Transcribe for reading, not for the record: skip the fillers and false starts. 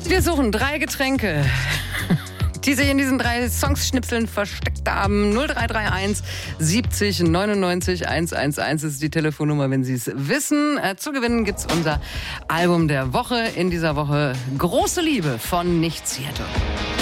Wir suchen 3 Getränke, die sich in diesen 3 Songschnipseln versteckt haben. 0331 70 99 111 ist die Telefonnummer, wenn Sie es wissen. Zu gewinnen gibt's unser Album der Woche. In dieser Woche Große Liebe von Nicht Seattle.